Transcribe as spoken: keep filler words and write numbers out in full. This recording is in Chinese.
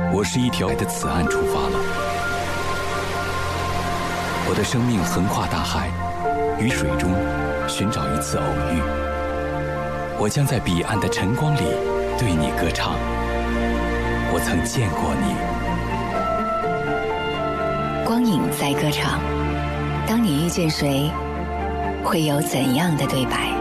我是一条海的此岸出发了，我的生命横跨大海，于水中寻找一次偶遇。我将在彼岸的晨光里对你歌唱。我曾见过你。 光影在歌唱，当你遇见谁，会有怎样的对白？